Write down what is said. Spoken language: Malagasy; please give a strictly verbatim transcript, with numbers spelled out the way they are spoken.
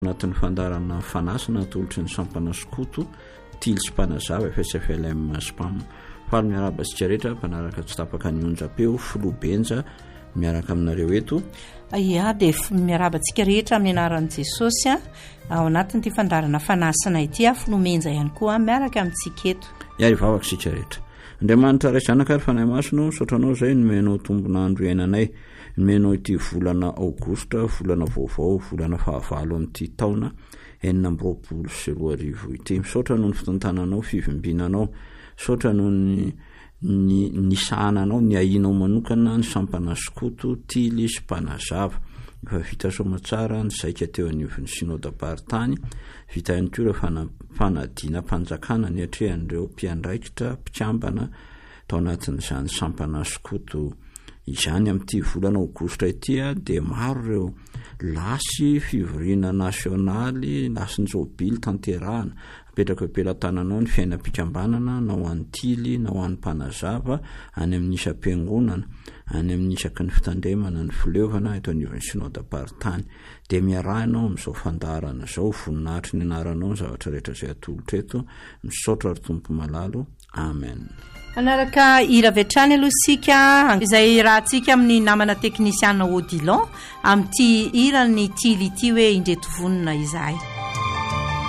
anatin'ny fandarana fanasana tolotry ny sampana sokoto tily sy mpanazava F S F L M spam falo miaraba sy rehetra mpanaraka tsy tapaka ny onjapeo filobenja miaraka aminareo eto ia dia miarabantsika rehetra amin'ny anaran'i Jesosy ao anatin'ity fandarana fanasana ity filomenja ihany koa miaraka amintsika eto iary vavaka sika rehetra Andriamanitra ray zanaka ary fanahy masino sotranao zay nomenao tombonandro iainanay nomenao ity volana aogositra volana vaovao volana fahavalo amin'ity taona enina amby roapolo sy roa arivo ity misaotra noho ny fitantananao fivimbinanao misaotra noho ny ny nisahananao ny ahinao manokana ny sampana sokoto tily sy mpanazava efa vita somatsara ny saika teo anivon'ny sinodam-paritany vita ihany koa ireo fanadina mpanjakana ny atrehan'ireo mpiandraikitra mpikambana tao anatin'izany sampana sokoto izany amin'ity volana aogositra ity dia maro ireo lasy fivoriana nasionaly lasy njobily tanterahana apetraka ampelantananao ny fiainam-pikambanana na ho an'ny tily na ho an'ny mpanazava any amin'ny isam-piangonana any amin'ny isaky ny fitandremana ny fileovana eto anivon'ny sinodam-paritany dia miarahanao amin'izao fandarana izao voninahitry ny anaranao ny zavatra rehetra izay atolotra eto misaotra ary tompo malalo amen. Anaraka hira vetrany aloha sika izay rahantsika amin'ny namana teknisiana Odilon amin'ity hira ny tily ity hoe indreto vonina izahay.